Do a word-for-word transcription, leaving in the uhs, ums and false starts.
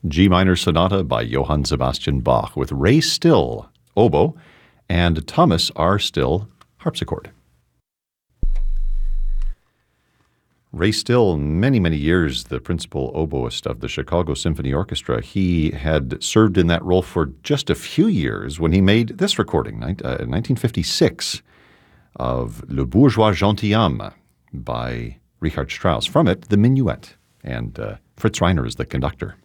G minor sonata by Johann Sebastian Bach with Ray Still, oboe, and Thomas R. Still, harpsichord. Ray Still, many, many years the principal oboist of the Chicago Symphony Orchestra. He had served in that role for just a few years when he made this recording, uh, nineteen fifty-six, of Le Bourgeois Gentilhomme by Richard Strauss. From it, the Minuet, and uh, Fritz Reiner is the conductor.